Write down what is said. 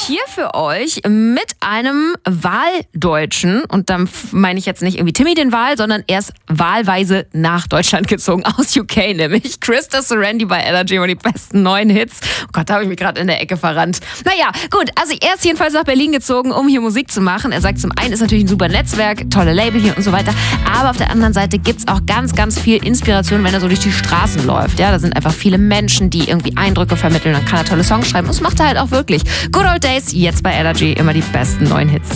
hier für euch mit einem Wahldeutschen. Und dann meine ich jetzt nicht irgendwie Timmy den Wahl, sondern er ist wahlweise nach Deutschland gezogen, aus UK nämlich. Krista Serendi bei Energy und die besten neuen Hits. Oh Gott, da habe ich mich gerade in der Ecke verrannt. Naja, gut, also er ist jedenfalls nach Berlin gezogen, um hier Musik zu machen. Er sagt, zum einen ist natürlich ein super Netzwerk, tolle Label hier und so weiter. Aber auf der anderen Seite gibt's auch ganz, ganz viel Inspiration, wenn er so durch die Straßen läuft. Ja, da sind einfach viele Menschen, die irgendwie Eindrücke vermitteln. Dann kann er tolle Songs schreiben. Und das macht er halt auch wirklich. Good Old Days, jetzt bei Energy, immer die besten neuen Hits.